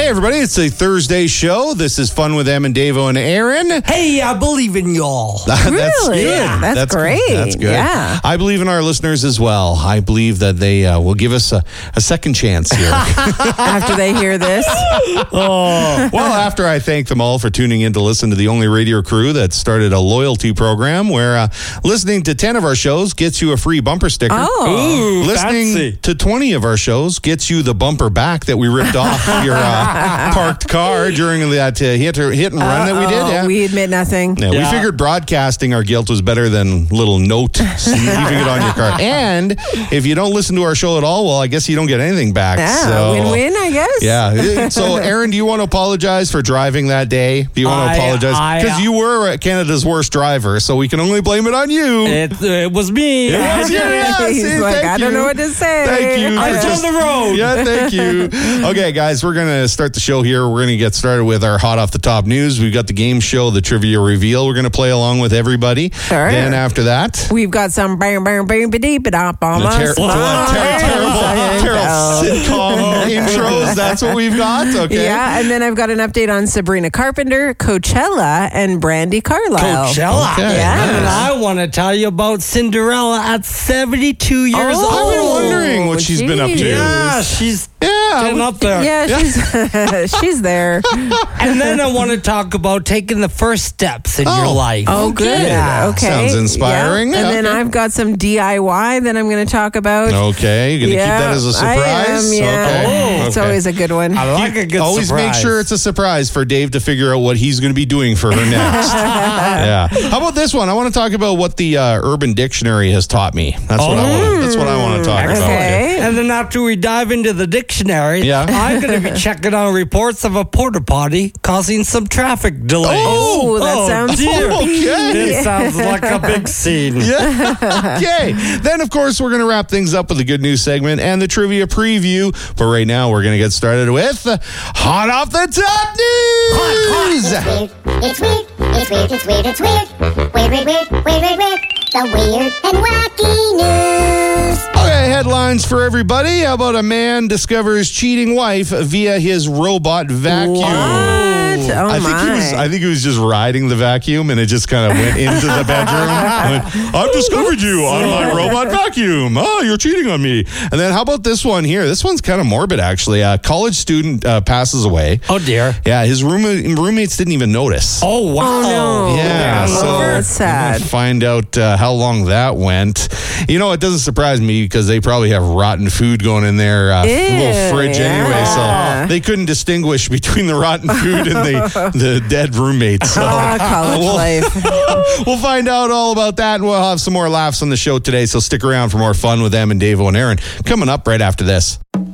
Hey, everybody, it's a Thursday show. This is Fun with Em and Davo and Aaron. Hey, I believe in y'all. That's Really? good. Yeah, that's great. That's good. Yeah. I believe in our listeners as well. I believe that they will give us a second chance here. After they hear this. Well, after I thank them all for tuning in to listen to the only radio crew that started a loyalty program where listening to 10 of our shows gets you a free bumper sticker. Oh. Ooh, Listening fancy. to 20 of our shows gets you the bumper back that we ripped off your parked car during that hit and run that we did. Yeah. We admit nothing. Yeah, we figured broadcasting our guilt was better than little note leaving it on your car. And if you don't listen to our show at all, well, I guess you don't get anything back. Yeah, So, win-win, I guess. yeah. So, Aaron, do you want to apologize for driving that day? Do you want to apologize? Because you were Canada's worst driver, so we can only blame it on you. It was me. He's like, I don't know what to say. Thank you. I was on the road. Yeah, thank you. Okay, guys, we're going to start the show here. We're going to get started with our hot off the top news. We've got the game show, the trivia reveal. We're going to play along with everybody. Sure. Then after that, We've got some terrible sitcom intros. That's what we've got. Okay. Yeah, and then I've got an update on Sabrina Carpenter, Coachella, and Brandy Carlisle. Coachella. Okay, Yeah. And I want to tell you about Cinderella at 72 years Oh. old. I've been wondering what she's been up to. geez. Yeah, she's getting up there. Yeah, she's there. And then I want to talk about taking the first steps in your life. Oh, good. Yeah. Okay. Sounds inspiring. Yeah. And then Okay. I've got some DIY that I'm going to talk about. Okay, you're going to keep that as a surprise? I am, yeah. Okay. It's always a good one. I like a good Always surprise. make sure it's a surprise for Dave to figure out what he's going to be doing for her next. Yeah. How about this one? I want to talk about what the Urban Dictionary has taught me. That's what I want. That's what I want to talk about. Okay. And then after we dive into the dictionary, Yeah. I'm going to be checking on reports of a porta potty causing some traffic delays. Oh, that sounds dear. Okay. It sounds like a big scene. Yeah. Okay. Then, of course, we're going to wrap things up with a good news segment and the trivia preview. But right now, we're going to get started with Hot Off the Top News. It's weird. It's weird. It's weird. It's weird. Weird, weird, weird, weird, weird, weird. The weird and wacky news. Okay, headlines for everybody. How about a man discovers cheating wife via his robot vacuum? What? Oh, I think he was just riding the vacuum and it just kind of went into the bedroom. Went, I've discovered you on my robot vacuum. Oh, you're cheating on me. And then how about this one here? This one's kind of morbid, actually. A college student passes away. Oh, dear. Yeah, his roommates didn't even notice. Oh, wow. Oh, no. Yeah, so that's sad. find out how long that went. You know, it doesn't surprise me because they probably have rotten food going in their little fridge anyway, so they couldn't distinguish between the rotten food and the dead roommates. So College life. we'll find out all about that, and we'll have some more laughs on the show today, so stick around for more fun with them and Davo and Aaron coming up right after this.